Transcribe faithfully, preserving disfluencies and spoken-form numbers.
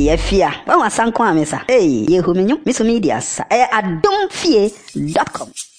Hey, Efia. Wa wasan kwa mesa. Hey, yehu menyu. Miso media sa. Eh, adom fie dot com.